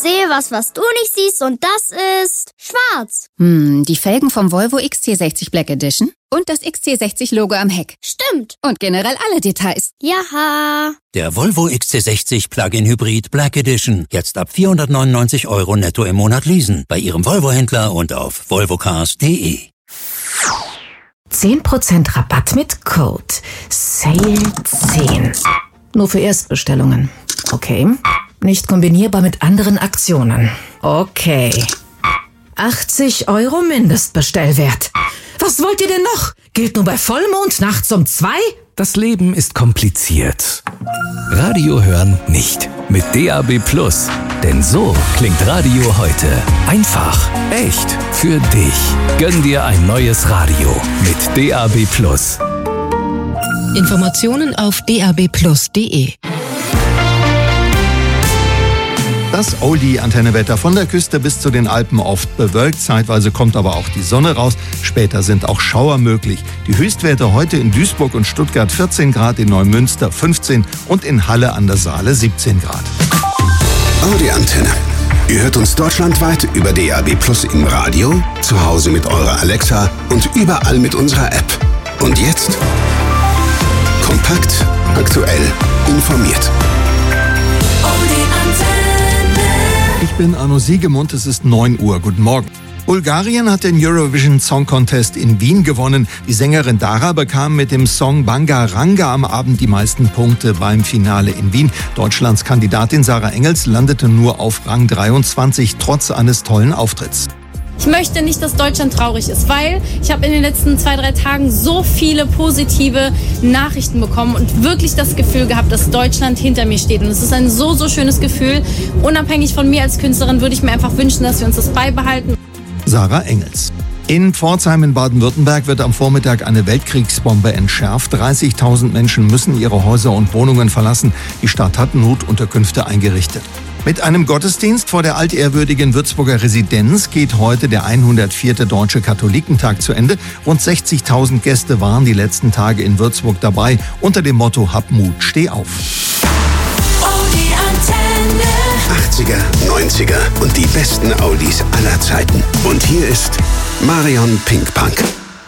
sehe was du nicht siehst und das ist schwarz. Die Felgen vom Volvo XC60 Black Edition und das XC60-Logo am Heck. Stimmt. Und generell alle Details. Jaha. Der Volvo XC60 Plug-in Hybrid Black Edition. Jetzt ab 499 € netto im Monat leasen. Bei Ihrem Volvo-Händler und auf volvocars.de. 10% Rabatt mit Code SALE10. Nur für Erstbestellungen. Okay. Nicht kombinierbar mit anderen Aktionen. Okay. 80 € Mindestbestellwert. Was wollt ihr denn noch? Gilt nur bei Vollmond nachts um 2? Das Leben ist kompliziert. Radio hören nicht. Mit DAB+. Denn so klingt Radio heute. Einfach, echt, für dich. Gönn dir ein neues Radio mit DAB+. Informationen auf dabplus.de. Das Oldie-Antennewetter von der Küste bis zu den Alpen oft bewölkt. Zeitweise kommt aber auch die Sonne raus. Später sind auch Schauer möglich. Die Höchstwerte heute in Duisburg und Stuttgart 14 Grad, in Neumünster 15 und in Halle an der Saale 17 Grad. Audi-Antenne. Ihr hört uns deutschlandweit über DAB+ im Radio, zu Hause mit eurer Alexa und überall mit unserer App. Und jetzt? Kompakt, aktuell, informiert. Ich bin Arno Siegemund, es ist 9 Uhr. Guten Morgen. Bulgarien hat den Eurovision Song Contest in Wien gewonnen. Die Sängerin Dara bekam mit dem Song Bangaranga am Abend die meisten Punkte beim Finale in Wien. Deutschlands Kandidatin Sarah Engels landete nur auf Rang 23, trotz eines tollen Auftritts. Ich möchte nicht, dass Deutschland traurig ist, weil ich habe in den letzten 2-3 Tagen so viele positive Nachrichten bekommen und wirklich das Gefühl gehabt, dass Deutschland hinter mir steht. Und es ist ein so schönes Gefühl. Unabhängig von mir als Künstlerin würde ich mir einfach wünschen, dass wir uns das beibehalten. Sarah Engels. In Pforzheim in Baden-Württemberg wird am Vormittag eine Weltkriegsbombe entschärft. 30.000 Menschen müssen ihre Häuser und Wohnungen verlassen. Die Stadt hat Notunterkünfte eingerichtet. Mit einem Gottesdienst vor der altehrwürdigen Würzburger Residenz geht heute der 104. Deutsche Katholikentag zu Ende. Rund 60.000 Gäste waren die letzten Tage in Würzburg dabei, unter dem Motto Hab Mut, steh auf. Audi Antenne. 80er, 90er und die besten Audis aller Zeiten. Und hier ist Marion Pinkpunk.